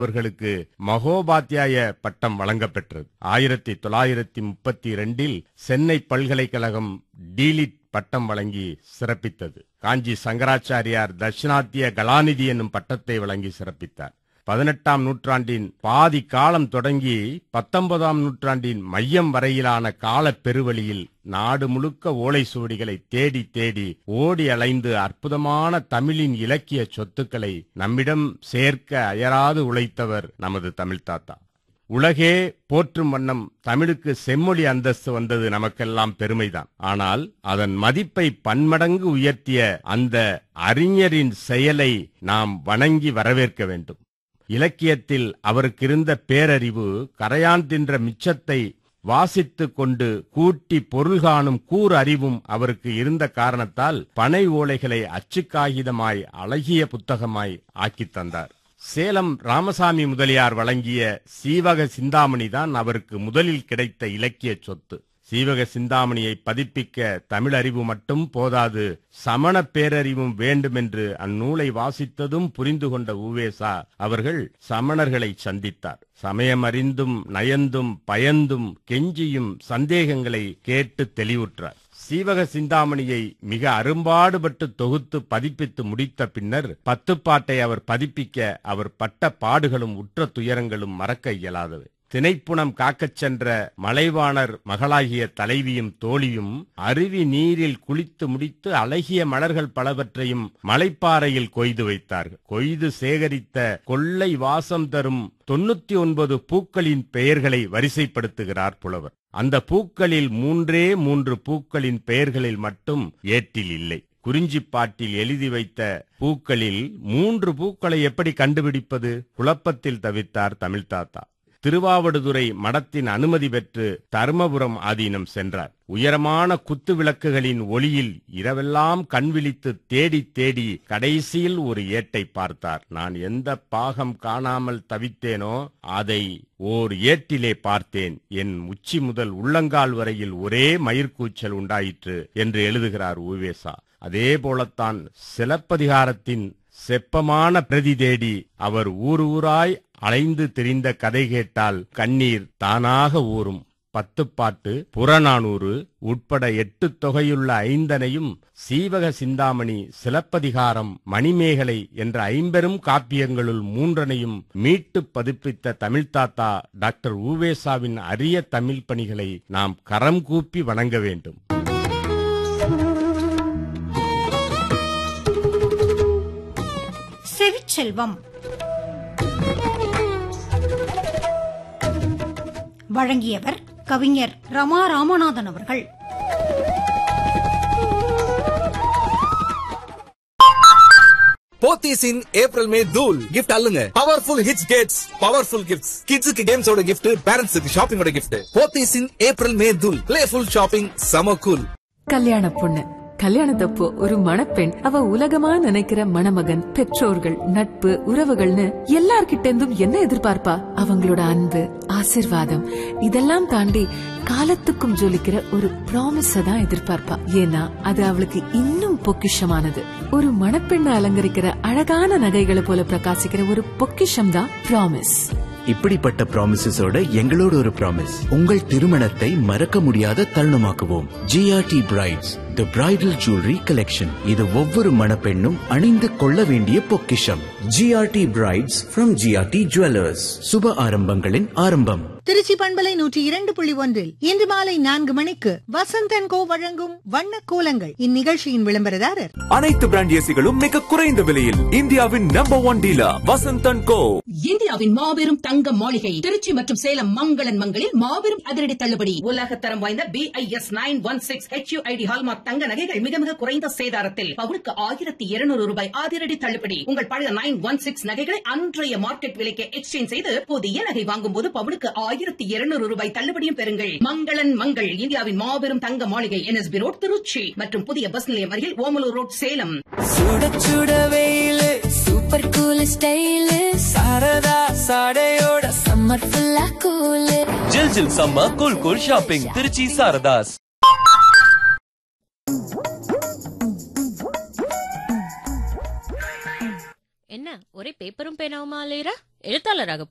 அவர்களுக்கு மகோபாத்தியாய பட்டம் வழங்கப்பெற்றது. 1932 சென்னை பல்கலைக்கழகம் டீலிட் பட்டம் வழங்கி சிறப்பித்தது. காஞ்சி சங்கராச்சாரியார் தட்சிணாத்திய கலாநிதி என்னும் பட்டத்தை வழங்கி சிறப்பித்தார். 18ஆம் நூற்றாண்டின் பாதி காலம் தொடங்கி 19ஆம் நூற்றாண்டின் மையம் வரையிலான கால பெருவழியில் நாடு முழுக்க ஓலை சுவடிகளை தேடி தேடி ஓடி அலைந்து அற்புதமான தமிழின் இலக்கிய சொத்துக்களை நம்மிடம் சேர்க்க அயராது உழைத்தவர் நமது தமிழ் தாத்தா. உலகே போற்றும் வண்ணம் தமிழுக்கு செம்மொழி அந்தஸ்து வந்தது நமக்கெல்லாம் பெருமைதான். ஆனால் அதன் மதிப்பை பன்மடங்கு உயர்த்திய அந்த அறிஞரின் செயலை நாம் வணங்கி வரவேற்க வேண்டும். இலக்கியத்தில் அவருக்கு இருந்த பேரறிவு கரையான் தின்ற மிச்சத்தை வாசித்துக் கொண்டு கூட்டி பொருள் காணும் கூர் அறிவும் அவருக்கு இருந்த காரணத்தால் பனை ஓலைகளை அச்சு காகிதமாய் அழகிய புத்தகமாய் ஆக்கித் தந்தார். சேலம் ராமசாமி முதலியார் வழங்கிய சீவக சிந்தாமணிதான் அவருக்கு முதலில் கிடைத்த இலக்கிய சொத்து. சீவக சிந்தாமணியை பதிப்பிக்க தமிழறிவு மட்டும் போதாது, சமண பேரறிவும் வேண்டுமென்று அந்நூலை வாசித்ததும் புரிந்து கொண்ட உவேசா அவர்கள் சமணர்களை சந்தித்தார். சமயம் அறிந்தும் நயந்தும் பயந்தும் கெஞ்சியும் சந்தேகங்களை கேட்டு தெளிவுற்றார். சீவக சிந்தாமணியை மிக அரும்பாடுபட்டு தொகுத்து பதிப்பித்து முடித்த பின்னர் 10 பாட்டை அவர் பதிப்பிக்க அவர் பட்ட பாடுகளும் உற்ற துயரங்களும் மறக்க இயலாதவை. திணைப்புணம் காக்கச் சென்ற மலைவாணர் மகளாகிய தலைவியும் தோழியும் அருவி நீரில் குளித்து முடித்து அழகிய மலர்கள் பலவற்றையும் மலைப்பாறையில் கொய்து வைத்தார்கள். கொய்து சேகரித்த கொள்ளை வாசம் தரும் 99 பூக்களின் பெயர்களை வரிசைப்படுத்துகிறார் புலவர். அந்த பூக்களில் 3 பூக்களின் பெயர்களில் மட்டும் ஏட்டில் இல்லை. குறிஞ்சிப்பாட்டில் எழுதி வைத்த பூக்களில் 3 பூக்களை எப்படி கண்டுபிடிப்பது? குழப்பத்தில் தவித்தார் தமிழ் தாத்தா. திருவாவடுதுறை மடத்தின் அனுமதி பெற்று தர்மபுரம் ஆதீனம் சென்றார். உயரமான குத்து விளக்குகளின் ஒளியில் இரவெல்லாம் கண்விழித்து தேடி தேடி கடைசியில் ஒரு ஏட்டை பார்த்தார். நான் எந்த பாகம் காணாமல் தவித்தேனோ அதை ஓர் ஏட்டிலே பார்த்தேன். என் உச்சி முதல் உள்ளங்கால் வரையில் ஒரே மயிர்கூச்சல் உண்டாயிற்று என்று எழுதுகிறார் உவேசா. அதே போலத்தான் சிலப்பதிகாரத்தின் செப்பமான பிரதி தேடி அவர் ஊராய் அலைந்து திரிந்த கதை கேட்டால் கண்ணீர் தானாக ஊறும். 10 பாட்டு, புறநானூறு உட்பட 8 தொகையுள்ள 5 சீவக சிந்தாமணி, சிலப்பதிகாரம், மணிமேகலை என்ற 50 காப்பியங்களுள் 3 மீட்டு பதிப்பித்த தமிழ்தாத்தா டாக்டர் உவேசாவின் அரிய தமிழ் பணிகளை நாம் கரம் கூப்பி வணங்க வேண்டும். செவிச்செல்வம் வழங்கியவர் கவிஞர் ரமா ராமநாதன் அவர்கள். போத்தீஸ் இன் ஏப்ரல் மே தூள் gift அல்லுங்க. Powerful hits Gates powerful gifts. கிட்ஸுக்கு கேம்ஸோட கிஃப்ட், பேரண்ட்ஸுக்கு ஷாப்பிங்கோட கிஃப்ட். போத்தீஸ் இன் ஏப்ரல் மே தூள். பிளேஃபுல் ஷாப்பிங், சம கூல். கல்யாண பொண்ணு கல்யாணத்தப்போ ஒரு மணப்பெண் அவ உலகமா நினைக்கிற மணமகன், பெற்றோர்கள், நட்பு, உறவுகள்னு எல்லார்கிட்ட இருந்தும் என்ன எதிர்பார்ப்பா? அவங்களோட அன்பு, ஆசிர்வாதம் இதெல்லாம் தாண்டி காலத்துக்கும் ஜொலிக்கிற ஒரு ப்ராமிஸ தான் எதிர்பார்ப்பா. ஏன்னா அது அவளுக்கு இன்னும் பொக்கிஷமானது. ஒரு மணப்பெண்ணை அலங்கரிக்கிற அழகான நகைகளை போல பிரகாசிக்கிற ஒரு பொக்கிஷம் தான் ப்ராமிஸ். இப்படிப்பட்ட ப்ராமிசஸோட எங்களோட ஒரு ப்ராமிஸ், உங்கள் திருமணத்தை மறக்க முடியாத தருணமாக்குவோம். GRT பிரைட்ஸ், தி பிரைடல் ஜுவல்லரி கலெக்ஷன். இது ஒவ்வொரு மணப்பெண்ணும் அணிந்து கொள்ள வேண்டிய பொக்கிஷம். GRT brides from GRT jewellers. சுப ஆரம்பங்களின் ஆரம்பம். திருச்சி பண்பலை 102.1 இன்று மாலை 4 மணிக்கு வசந்த் அண்ட் கோ வழங்கும் வண்ண கோலங்கள். இந்நிகழ்ச்சியின் விளம்பரதாரர் அனைத்து பிராண்ட் ஏசிகளும் மிக குறைந்த விலையில் இந்தியாவின் நம்பர் 1 டீலர் வசந்த் அண்ட் கோ. இந்தியாவின் மாபெரும் தங்க மாளிகை திருச்சி மற்றும் சேலம் மங்களன் மங்களில் மாபெரும் அதிரடி தள்ளுபடி. உலகத்தரம் வாய்ந்த BIS 916 HUID ஹால்மார்க் தங்க நகைகள் மிக மிக குறைந்த சேதாரத்தில் பவுனுக்கு 1200 ரூபாய் அதிரடி தள்ளுபடி. உங்கள் பழைய 916 நகைகளை அன்றைய மார்க்கெட் விலைக்கு எக்ஸ்சேஞ்ச் செய்து புதிய நகை வாங்கும் போது பவுனுக்கு 1200 ரூபாய் தள்ளுபடியும் பெறுங்கள். மங்களன் மங்கள் இந்தியாவின் மாபெரும் தங்க மாளிகை NSB ரோட் திருச்சி மற்றும் புதிய பஸ் நிலையம் அருகில் ஓமலூர் ரோட் சேலம். சுட சுட வெயிலு, super cool style, Saradha சாடையோட summer ஃபுல்லா கூலு. ஜில் ஜில் summer cool cool shopping Trichy Saradhas. என்ன ஒரே பேப்பரும் பேனாவுமா அலையிற? எழுத்தாளராக